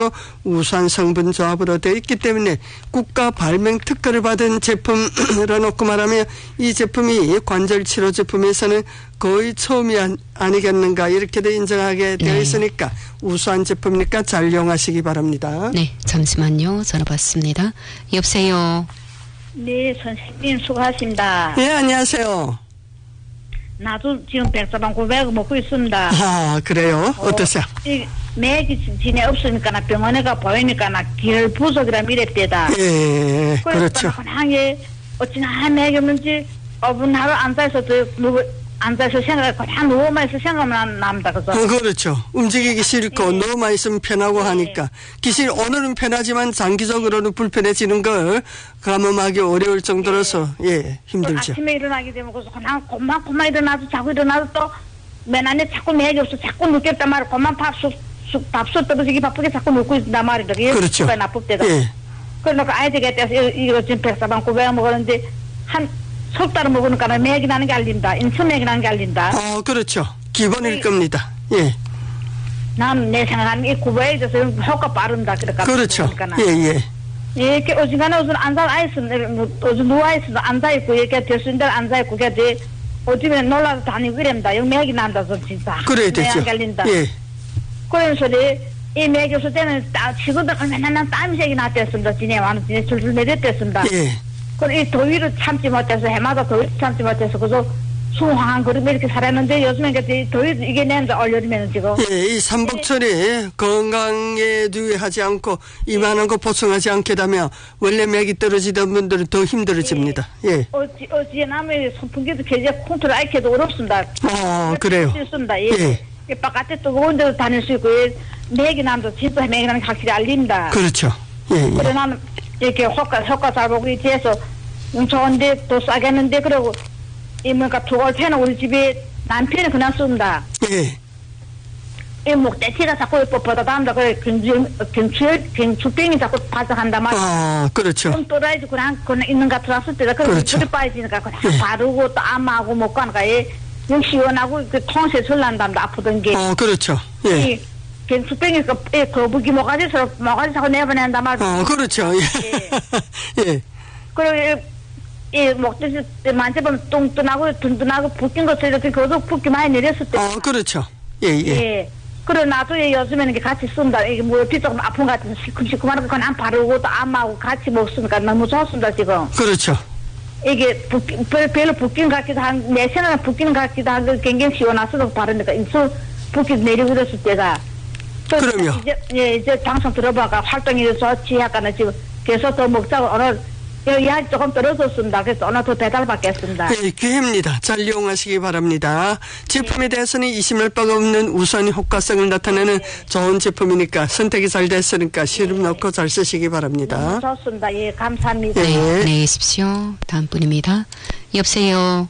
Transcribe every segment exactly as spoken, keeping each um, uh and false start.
우수한 성분 조합으로 되어 있기 때문에 국가 발명 특허를 받은 제품으로 놓고 말하면 이 제품이 관절 치료 제품에서는 거의 처음이 아니, 아니겠는가 이렇게도 인정하게 되어 네. 있으니까 우수한 제품이니까 잘 이용하시기 바랍니다. 네, 잠시만요. 전화 받습니다. 여보세요. 네, 선생님 수고하십니다. 네, 안녕하세요. 나도 지금 백사방 구백 먹고 있습니다. 아, 그래요? 어, 어떠세요? 이 맥이 진에 없으니까 나 병원에 가 보이니까 나 기혈 부족이라 미랬대다. 예, 그렇죠. 그냥 어찌나 한 맥이 없는지 어분 하루 앉아서 누구 앉아서 생각 그냥 누워만 있어 생각만 납니다. 그죠? 어, 그렇죠. 움직이기 싫고 예. 너무 있으면 편하고 예. 하니까 기실 오늘은 편하지만 장기적으로는 불편해지는 걸 감음하기 어려울 정도로서 예 힘들죠. 아침에 일어나게 되면 그냥 고만 고만 일어나도 자꾸 일어나도 또 맨 안에 자꾸 맥이 없어 자꾸 눕겠단 말이야. 고만 밥솥 밥솥 떨어지기 바쁘게 자꾸 눕고 있단 말이다. 그렇죠. 나쁠 때다. 예. 그러니까 아이 되겠다. 이거 지금 백사방 구백 먹었는데 한 석 달을 먹으니까 맥이 나는 게 알린다. 인천 맥이 나는 게 알린다. 어, 그렇죠. 기본일 겁니다. 예. 난 내 생각하는 이 구백에 대해서 효과 빠른다. 그러니까 그렇죠. 예, 예. 이렇게 어지간해 어제 앉아 있으면 어제 누워 있어도 앉아 있고 이렇게 될 수 있는 대로 앉아 있고 그게 어쩌면 놀라도 다니고 이랍니다. 여기 맥이 난다 진짜. 그래야 되죠. 안 갈린다. 예. 그런 소리 이 맥이 없을 때는 지금도 맨날 땀이 새기 났댔습니다. 지네 완전 지네 줄줄 내렸댔습니다. 예. 그럼 이 더위를 참지 못해서 해마다 더위를 참지 못해서 그래서 수황한 그림에 이렇게 살았는데 요즘에 이게 더위 이게 내는데 얼려지면 지금. 예, 이 삼복철에 건강에 유의하지 않고 이만한 거 보충하지 않게 되면 원래 맥이 떨어지던 분들은 더 힘들어집니다. 예. 어찌 어찌 남의 선풍기도 계제 콘트롤 아이켜도 어렵습니다. 어, 그래요. 있습니다. 예. 예. 예. 바깥에 뜨거운 데도 다닐 수 있고 맥이 남도 진짜 맥이 나는 확실히 알린다. 그렇죠. 예, 예. 그래 나는 이렇게 효과 효과 잘 보고 뒤에서 좋은데 또 싸겠는데 그러고 이 뭔가 두골패는 우리 집에 남편이 그냥 쏜다. 예. 이 목대티가 자꾸 뻗어다 담다 그래 경주 경추 경추병이 자꾸 발작한단 말이야. 아, 그렇죠. 좀 또라이도 그냥 그냥 있는 것 같았을 때다. 그렇죠. 그래 빠지니까 그냥 예. 바르고 또 암하고 못 가니까 영 시원하고 그 통세 설난답니다. 아프던 게. 어, 그렇죠. 예. 이 경추병이 그 이 거북이 모가지서 모가지 자꾸 내보낸단 말이야. 어, 그렇죠. 예. 예. 그리고 이 목대지 만져보면 뚱뚱하고 든든하고 붓긴 것도 이렇게 그것도 붓기 많이 내렸을 때. 어, 그렇죠. 예, 예. 예. 그래 나도 요즘에는 이게 같이 쓴다. 이게 무릎이 조금 아픈 것 같은 시큼시큼하고 그건 안 바르고 또 암하고 같이 먹으니까 너무 좋습니다 지금. 그렇죠. 이게 붓기, 별로 붓기는 같기도 한 내세는 붓기는 같기도 하고 굉장히 시원해서도 바르니까 인수 붓기 내리고 그랬을 때가. 그럼요. 이제 예 이제 방송 들어봐가 활동이 좋지 약간은 지금 계속 더 먹자고 오늘 이야기 조금 떨어졌습니다. 그래서 오늘 더 배달 받겠습니다. 네, 기회입니다. 잘 이용하시기 바랍니다. 제품에 대해서는 이심할 바가 없는 우수한 효과성을 나타내는 좋은 제품이니까 선택이 잘 됐으니까 시름 넣고 잘 쓰시기 바랍니다. 너무 좋습니다. 예, 감사합니다. 네, 네. 안녕히 계십시오. 다음 분입니다. 여보세요.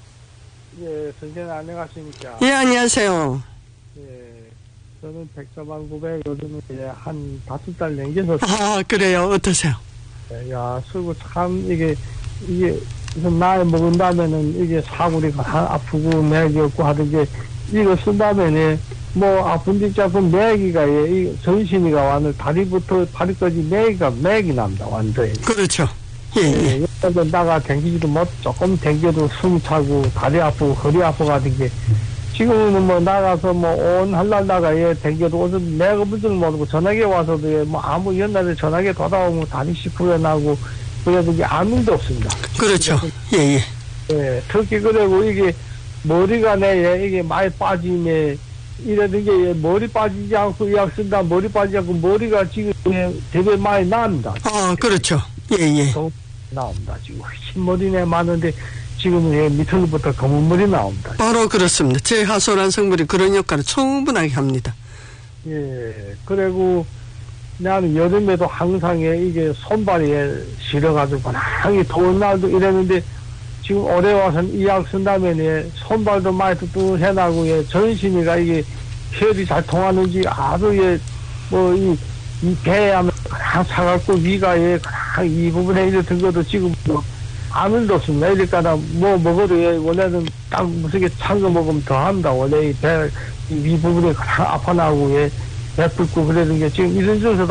예, 선생님 안녕하십니까? 예, 안녕하세요. 예, 저는 백사만 구백 요즘에 예, 한 다섯 달 넘겨서 아, 그래요. 어떠세요? 야, 쓰고 참 이게 이게 좀 나이 먹은 다음에는 이게 사구리가 아프고 맥이 없고 하던 게 이거 쓴 다음에는 뭐 아픈 데 자꾸 맥이가 예, 이 전신이가 완전 다리부터 다리까지 맥이가 맥이 납니다 완전히. 그렇죠. 예, 예. 예, 여기서 나가 댕기지도 못 조금 댕겨도 숨 차고 다리 아프고 허리 아프고 하던 게 지금은 뭐 나가서 뭐 온 한날 나가 예 댕겨도 어제 내가 문줄 모르고 전화기 와서도 예 뭐 아무 옛날에 전화기 돌아오면 다리 시프려 나고 그래도 이게 아무 일도 없습니다. 그렇죠. 예, 예. 예, 특히 그리고 이게 머리가 내 예, 이게 많이 빠지네 이러던 게 예, 머리 빠지지 않고 약 쓴다 머리 빠지지 않고 머리가 지금 예, 되게 많이 납니다. 아, 그렇죠. 예, 예. 더 나옵니다. 지금 흰머리네 많은데 지금은 예, 밑으로부터 검은 머리 나옵니다. 바로 그렇습니다. 제하소란 성분이 그런 역할을 충분하게 합니다. 예, 그리고 나는 여름에도 항상 예, 이게 손발이 예, 시려가지고 많이 더운 날도 이랬는데 지금 올해 와서는 이 약 쓴다면 예, 손발도 많이 뚜뚜해나고 예, 전신이가 이게 혈이 잘 통하는지 아주 예, 뭐 이 이 배에 하면 그냥 차갑고 위가 예, 그냥 이 부분에 이렇던 것도 지금 뭐 아무 일도 없습니다. 이러니까 뭐 먹어도 예, 원래는 딱 무슨 게 찬 거 먹으면 더 합니다. 원래 이 배 위 부분이 그냥 아파나고 예, 베풀고 그러는 게 지금 이런 쪽에서